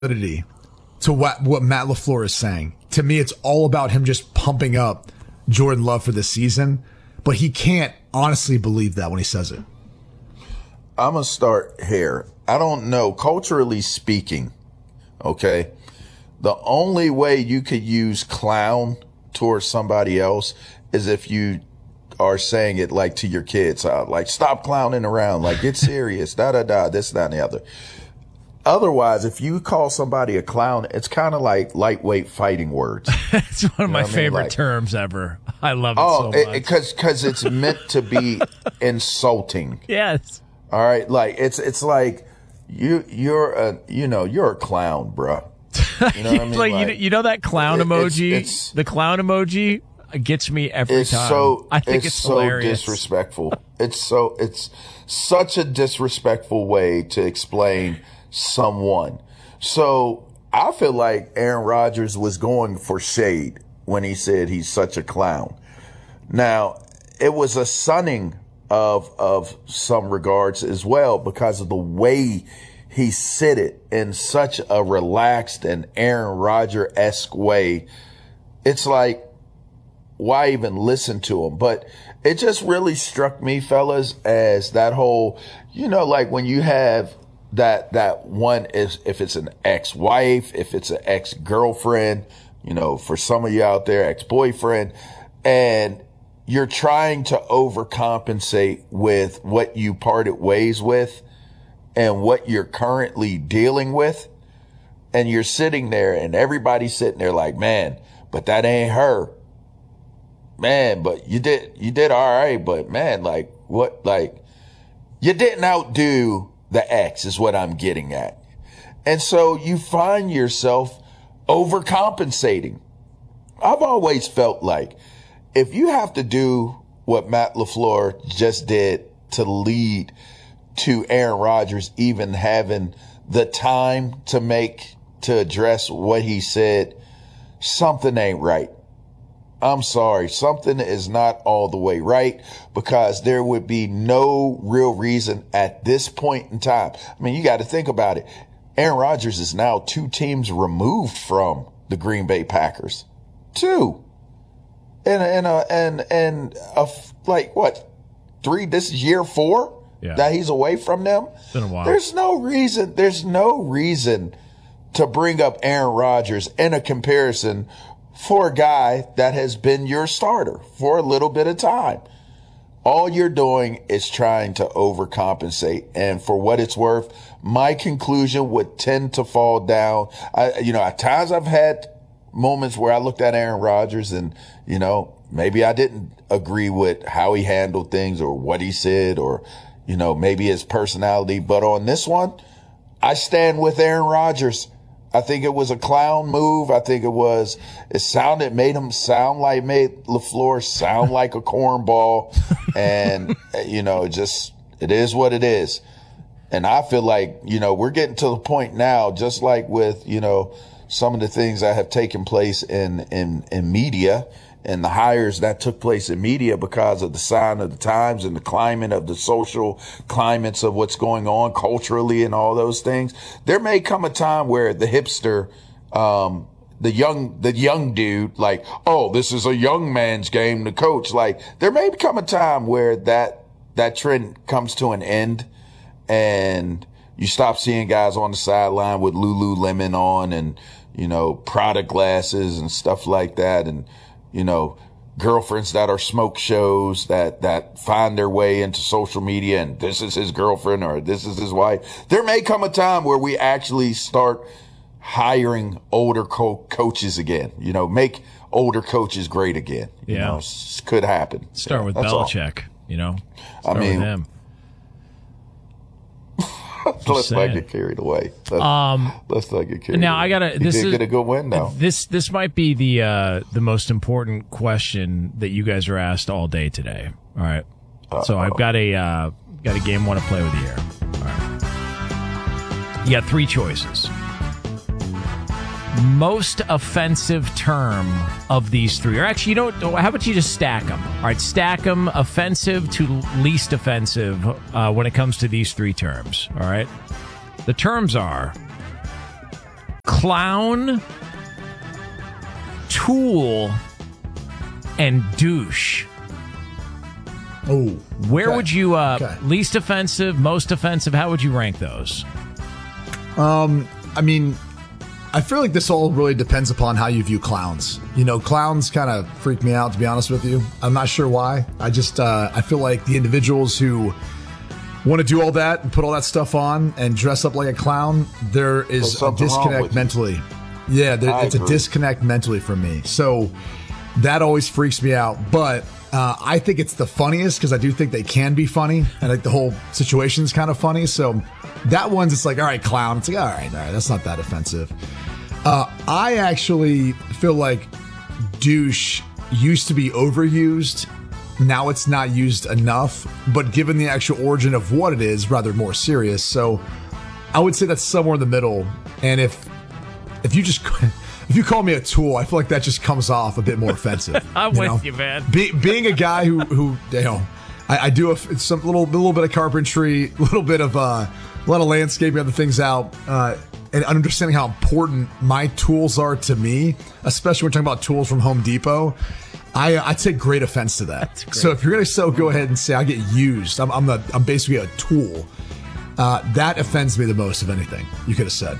to what Matt LaFleur is saying. To me, it's all about him just pumping up Jordan Love for the season, but he can't honestly believe that when he says it. I'm going to start here. I don't know, culturally speaking, okay, the only way you could use clown towards somebody else is if you are saying it like to your kids, like stop clowning around, like get serious, this, that, and the other. Otherwise, if you call somebody a clown, it's kind of like lightweight fighting words. It's one of my favorite terms ever. I love it so much. Because it's meant to be insulting. Yes. All right, like it's like you're a clown, bro. You know what I mean? Like, you know that clown emoji? The clown emoji gets me every time. I think it's so hilarious. Disrespectful. It's such a disrespectful way to explain someone. So I feel like Aaron Rodgers was going for shade when he said he's such a clown. Now, it was a sunning of some regards as well because of the way he said it in such a relaxed and Aaron Rodgers-esque way. It's like, why even listen to him? But it just really struck me, fellas, as that whole, like when you have that one is, if it's an ex-wife, if it's an ex-girlfriend, for some of you out there, ex-boyfriend, and you're trying to overcompensate with what you parted ways with and what you're currently dealing with. And you're sitting there and everybody's sitting there like, man, but that ain't her. Man, but you did all right. But man, like what, like you didn't outdo the ex is what I'm getting at. And so you find yourself overcompensating. I've always felt like if you have to do what Matt LaFleur just did to lead to Aaron Rodgers even having the time to address what he said, something ain't right. I'm sorry. Something is not all the way right because there would be no real reason at this point in time. I mean, you got to think about it. Aaron Rodgers is now 2 teams removed from the Green Bay Packers. 2. Like what? 3? This is year 4 that he's away from them. It's been a while. There's no reason to bring up Aaron Rodgers in a comparison for a guy that has been your starter for a little bit of time. All you're doing is trying to overcompensate. And for what it's worth, my conclusion would tend to fall down. At times I've had moments where I looked at Aaron Rodgers and, maybe I didn't agree with how he handled things or what he said or, maybe his personality. But on this one, I stand with Aaron Rodgers. I think it was a clown move. I think made LaFleur sound like a cornball. And, it is what it is. And I feel like, we're getting to the point now, just like with, some of the things that have taken place in media and the hires that took place in media because of the sign of the times and the climate of the social climates of what's going on culturally and all those things. There may come a time where the hipster, the young dude, like, oh, this is a young man's game to coach. Like, there may come a time where that trend comes to an end and you stop seeing guys on the sideline with Lululemon on and, Prada glasses and stuff like that. And, girlfriends that are smoke shows that find their way into social media and this is his girlfriend or this is his wife. There may come a time where we actually start hiring older coaches again, make older coaches great again. Could happen. Start with Belichick, Start with him. Let's not get carried away. Let's not get carried away. Now I gotta. This is get a good win now. This might be the most important question that you guys are asked all day today. All right. So I've got a game I want to play with you here. All right. You got 3 choices. Most offensive term of these 3, or actually, how about you just stack them? All right, stack them offensive to least offensive when it comes to these 3 terms. All right, the terms are clown, tool, and douche. Oh, Where would you least offensive, most offensive? How would you rank those? I mean, I feel like this all really depends upon how you view clowns. You know, clowns kind of freak me out, to be honest with you. I'm not sure why. I just, I feel like the individuals who want to do all that and put all that stuff on and dress up like a clown, there is a disconnect mentally. Yeah, it's a disconnect mentally from me. So that always freaks me out. But I think it's the funniest because I do think they can be funny. And like the whole situation's kind of funny. So that one's, it's like, all right, clown. It's like, all right, that's not that offensive. I actually feel like douche used to be overused. Now it's not used enough, but given the actual origin of what it is, rather more serious. So I would say that's somewhere in the middle. And if you call me a tool, I feel like that just comes off a bit more offensive. I'm with you, man. Being a guy who you know, I do some little bit of carpentry, a little bit of a lot of landscaping, other things out, and understanding how important my tools are to me, especially when we're talking about tools from Home Depot. I take great offense to that. So if you're gonna go ahead and say I get used, I'm basically a tool. That offends me the most of anything you could have said.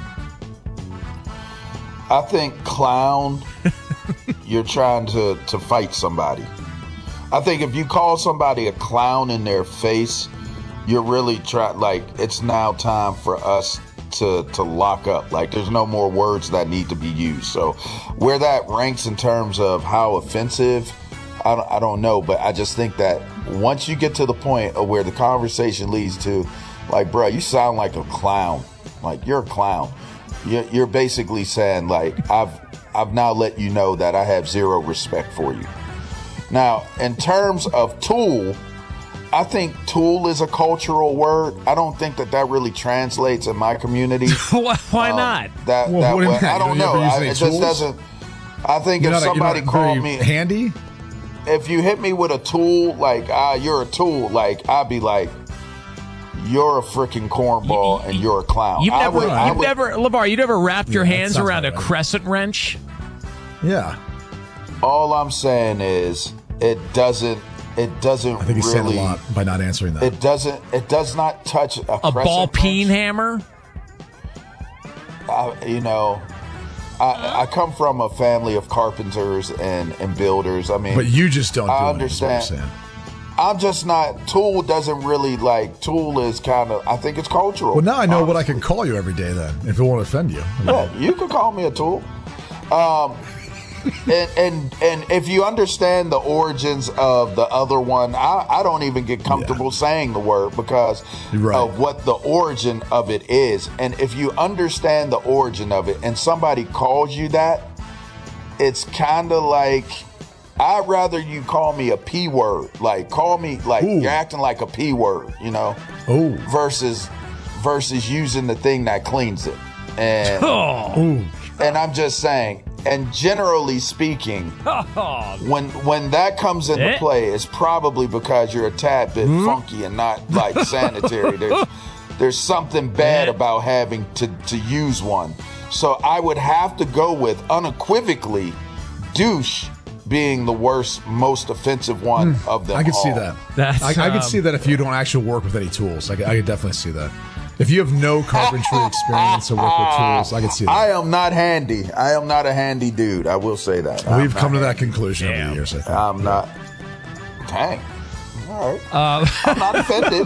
I think clown, you're trying to fight somebody. I think if you call somebody a clown in their face, you're really trying, like, it's now time for us to lock up. Like, there's no more words that need to be used. So where that ranks in terms of how offensive, I don't know. But I just think that once you get to the point of where the conversation leads to, like, bro, you sound like a clown. Like, you're a clown. You're basically saying, like, I've now let you know that I have zero respect for you. Now, in terms of tool, I think tool is a cultural word. I don't think that really translates in my community. Why not? I don't know. It just doesn't. I think if somebody called me handy, if you hit me with a tool, like, you're a tool, like, I'd be like, you're a freaking cornball and you're a clown. LeVar, you never wrapped your hands around a crescent wrench? Yeah. All I'm saying is it doesn't I think he's saying a lot by not answering that. It does not touch a ball peen hammer. I come from a family of carpenters and builders. I mean, but you just don't. I understand. I'm just not. Tool doesn't really like. Tool is kind of. I think it's cultural. Well, now I know what I can call you every day. Then, if it won't offend you. Yeah, you can call me a tool. And if you understand the origins of the other one, I don't even get comfortable saying the word because of what the origin of it is. And if you understand the origin of it and somebody calls you that, it's kind of like, I'd rather you call me a P word. Like, call me like you're acting like a P word, you know? Versus using the thing that cleans it. And and I'm just saying, and generally speaking, when that comes into play, it's probably because you're a tad bit funky and not like sanitary. There's something bad about having to use one. So I would have to go with unequivocally douche being the worst, most offensive one of them. I can see that. I can see that if you don't actually work with any tools. I could definitely see that. If you have no carpentry experience or work with tools, I can see that. I am not handy. I am not a handy dude. I will say that. We've come to that conclusion over the years, I think. I'm not. Dang. All right. I'm not offended.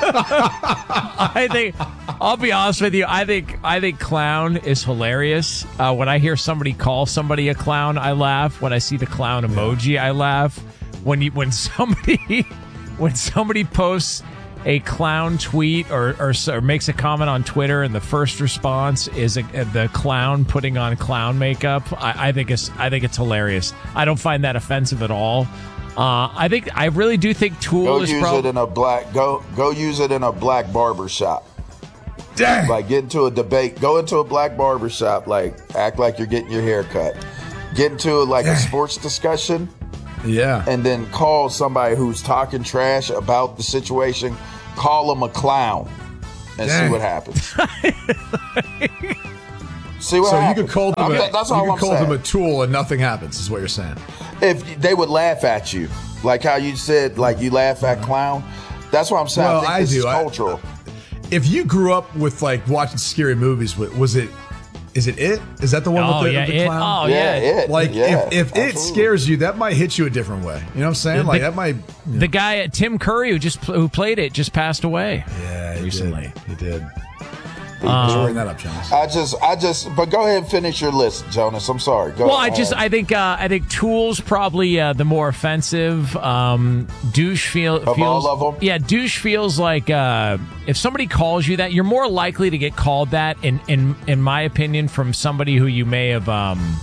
I'll be honest with you. I think clown is hilarious. When I hear somebody call somebody a clown, I laugh. When I see the clown emoji, I laugh. When somebody posts a clown tweet or makes a comment on Twitter and the first response is the clown putting on clown makeup, I think it's hilarious. I don't find that offensive at all. I really do think Tool is probably go use it in a black barber shop. Dang. Like, get into a debate, go into a black barber shop, like act like you're getting your hair cut. Get into a sports discussion. Yeah. And then call somebody who's talking trash about the situation, call them a clown and see what happens. See what So happens. you could call them, That's all I'm call saying. them a tool and nothing happens, is what you're saying. If they would laugh at you, like how you said, like you laugh at clown. That's what I'm saying. Well, I think I this do. is cultural. If you grew up with like watching scary movies, was it? Is it It? Is that the one with the It. clown? Oh, yeah. It. Like Yeah, if it absolutely. scares you, that might hit you a different way. You know what I'm saying? Like that might. The guy Tim Curry who played it just passed away. Yeah, recently. He did. Just bring that up, Jonas. I just. But go ahead and finish your list, Jonas. I'm sorry. Go Well, ahead. I think Tool's probably the more offensive. Douche feels all of them? Yeah, douche feels like if somebody calls you that, you're more likely to get called that. In my opinion, from somebody who you may have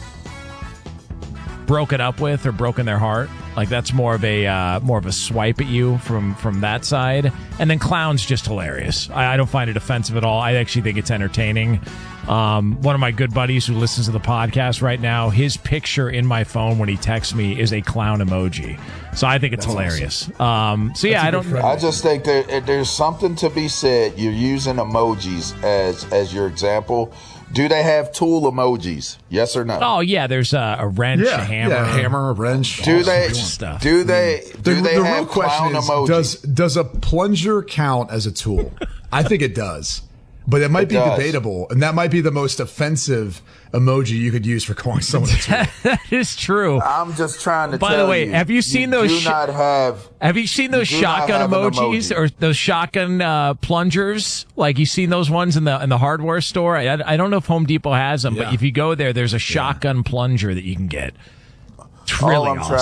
broken up with or broken their heart. Like that's more of a swipe at you from that side. And then clown's just hilarious. I don't find it offensive at all. I actually think it's entertaining. One of my good buddies who listens to the podcast right now, his picture in my phone when he texts me is a clown emoji. So I think it's hilarious. Awesome. So yeah, I just think there's something to be said. You're using emojis as your example. Do they have tool emojis? Yes or no? Oh yeah, there's a wrench, a hammer, a hammer, a wrench. Do they? stuff. Do they? Do they the have real question clown is, emojis? does a plunger count as a tool? I think it does. But it might be does. debatable, and that might be the most offensive emoji you could use for calling someone a tool. That is true. I'm just trying to By tell the way, you, have you seen those Do not have. Have you seen those You do not shotgun have an emojis emoji. or those shotgun plungers? Like you seen those ones in the hardware store? I don't know if Home Depot has them, but Yeah. if you go there, there's a shotgun plunger that you can get. It's really All I'm awesome.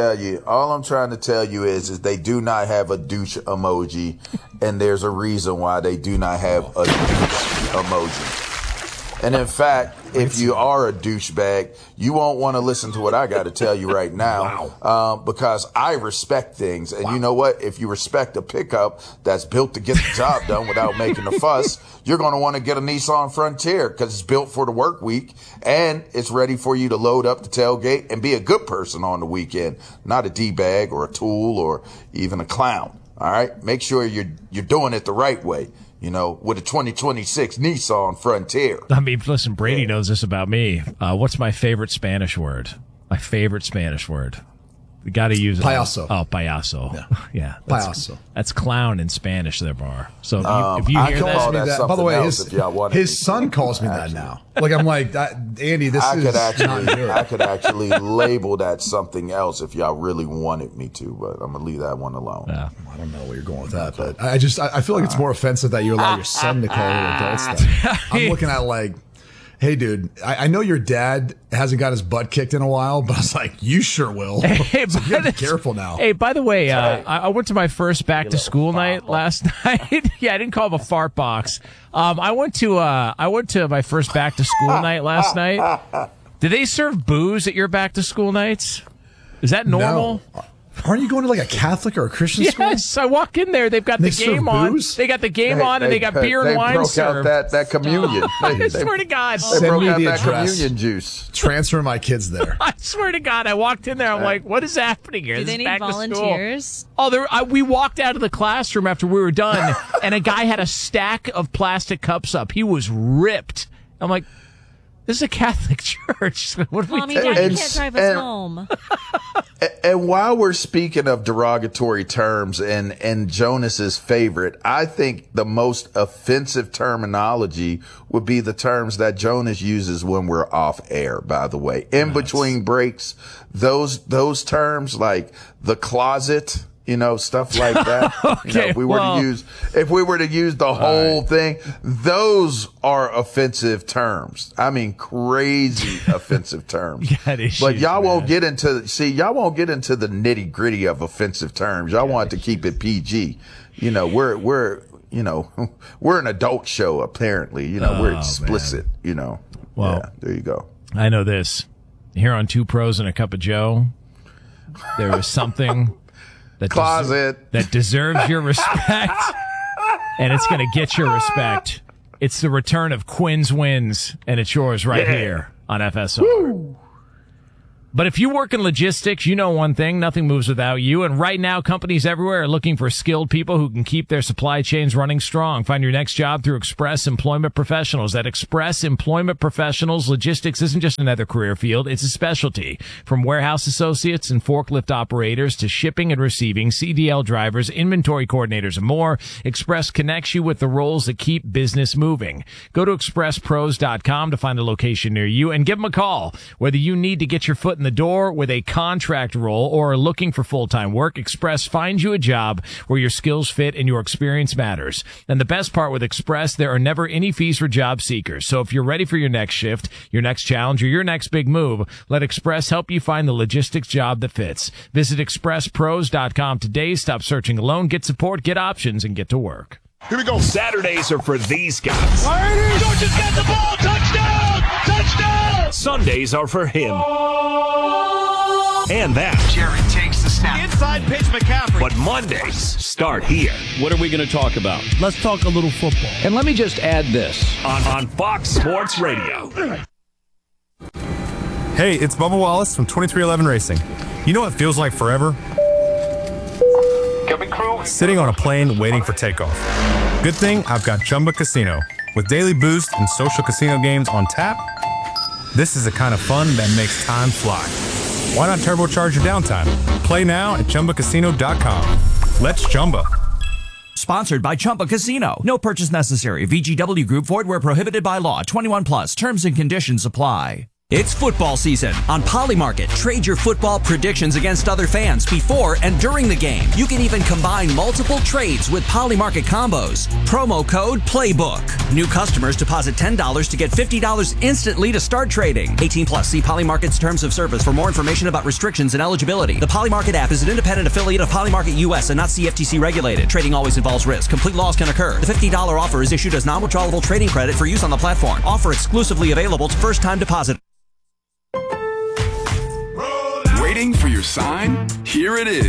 trying to tell you is they do not have a douche emoji, and there's a reason why they do not have a douche emoji. And in fact, if you are a douchebag, you won't want to listen to what I got to tell you right now. Because I respect things. And you know what? If you respect a pickup that's built to get the job done without making a fuss, you're going to want to get a Nissan Frontier because it's built for the work week and it's ready for you to load up the tailgate and be a good person on the weekend, not a D-bag or a tool or even a clown. All right. Make sure you're doing it the right way. You know, with a 2026 Nissan Frontier. I mean, listen, Brady knows this about me. What's my favorite Spanish word? My favorite Spanish word. We got to use it. Payaso. Oh, payaso. Yeah. Payaso. That's clown in Spanish, there, Bar. So if you I hear can call that, that By something the way, else if y'all want me his to. son calls me that now. Like I'm like, Andy, this I is could not good. actually label that something else if y'all really wanted me to, but I'm gonna leave that one alone. yeah. I don't know where you're going with that, but I feel like it's more offensive that you allow your son to call you adults. That I'm looking at like, hey, dude, I know your dad hasn't got his butt kicked in a while, but I was like, you sure will. Hey, So you gotta be careful now. Hey, by the way, I went to my first back to school night last night. Yeah, I didn't call it a fart box. I went to my first back to school night last night. Do they serve booze at your back to school nights? Is that normal? No. Aren't you going to like a Catholic or a Christian school? Yes, I walk in there. They've got They the game serve on. booze? They got the game on, and they got beer and wine broke served. out that communion. I swear to God. They Send broke me out the that address. communion juice. Transfer my kids there. I swear to God, I walked in there. I'm like, what is happening here? Do This they is need back to school. volunteers? Oh, we walked out of the classroom after we were done, and a guy had a stack of plastic cups up. He was ripped. I'm like, this is a Catholic church. What are we Mommy, doing? Daddy And- can't drive us and- home. And while we're speaking of derogatory terms and Jonas's favorite, I think the most offensive terminology would be the terms that Jonas uses when we're off air, by the way. In between breaks, those terms like the closet, you know, stuff like that. Okay, if we were to use the whole thing, those are offensive terms. I mean, crazy offensive terms. Got issues, But y'all man. won't get into the nitty gritty of offensive terms. Y'all want to keep it PG. You know, we're an adult show apparently. You know, we're explicit, you know. Well, yeah, there you go. I know this. Here on Two Pros and a Cup of Joe, there is something that Closet. that deserves your respect, and it's going to get your respect. It's the return of Quinn's Wins, and it's yours right here on FSR. But if you work in logistics, you know one thing, nothing moves without you. And right now, companies everywhere are looking for skilled people who can keep their supply chains running strong. Find your next job through Express Employment Professionals. At Express Employment Professionals, logistics isn't just another career field, it's a specialty. From warehouse associates and forklift operators to shipping and receiving, CDL drivers, inventory coordinators, and more, Express connects you with the roles that keep business moving. Go to expresspros.com to find a location near you and give them a call. Whether you need to get your foot in the door with a contract role or are looking for full-time work, Express finds you a job where your skills fit and your experience matters. And the best part with Express, there are never any fees for job seekers. So if you're ready for your next shift, your next challenge, or your next big move, let Express help you find the logistics job that fits. Visit expresspros.com today. Stop searching alone. Get support, get options, and get to work. Here we go. Saturdays are for these guys. Georgia's got the ball. Touchdown! Touchdown! Sundays are for him. And that. Jared takes the snap. Inside pitch, McCaffrey. But Mondays start here. What are we going to talk about? Let's talk a little football. And let me just add this. On Fox Sports Radio. Hey, it's Bubba Wallace from 2311 Racing. You know what feels like forever? Sitting on a plane waiting for takeoff. Good thing I've got Chumba Casino. With daily boost and social casino games on tap, this is the kind of fun that makes time fly. Why not turbocharge your downtime? Play now at ChumbaCasino.com. Let's Chumba. Sponsored by Chumba Casino. No purchase necessary. VGW Group. Void where prohibited by law. 21 plus. Terms and conditions apply. It's football season. On Polymarket, trade your football predictions against other fans before and during the game. You can even combine multiple trades with Polymarket combos. Promo code PLAYBOOK. New customers deposit $10 to get $50 instantly to start trading. 18 plus. See Polymarket's terms of service for more information about restrictions and eligibility. The Polymarket app is an independent affiliate of Polymarket US and not CFTC regulated. Trading always involves risk. Complete loss can occur. The $50 offer is issued as non-withdrawable trading credit for use on the platform. Offer exclusively available to first-time deposit. Waiting for your sign? Here it is.